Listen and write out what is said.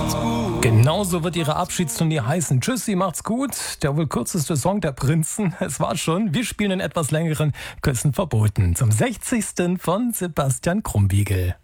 Genauso wird ihre Abschiedsturnier heißen. Tschüssi, macht's gut. Der wohl kürzeste Song der Prinzen. Es war schon. Wir spielen den etwas längeren Küssen verboten. Zum 60. von Sebastian Krumbiegel.